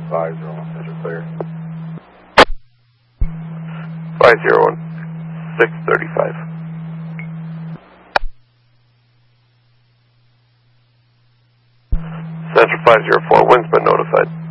501, Central clear. 501, 635. Central 504, wind's been notified.